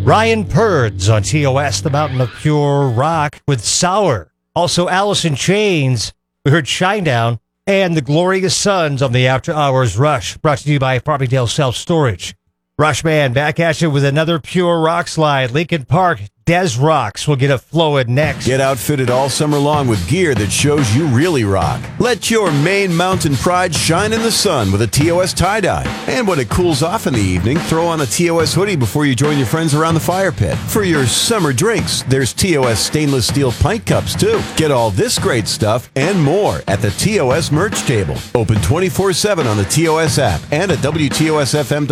Ryan Purds on TOS, the Mountain of Pure Rock with Sour. Also, Alice in Chains. We heard Shinedown and the Glorious Sons on the After Hours Rush, brought to you by Farmingdale Self Storage. Rush Band back at you with another Pure Rock slide. Lincoln Park, Des Rocks will get it flowing next. Get outfitted all summer long with gear that shows you really rock. Let your Maine mountain pride shine in the sun with a TOS tie-dye. And when it cools off in the evening, throw on a TOS hoodie before you join your friends around the fire pit. For your summer drinks, there's TOS stainless steel pint cups too. Get all this great stuff and more at the TOS merch table. Open 24/7 on the TOS app and at WTOSFM.com.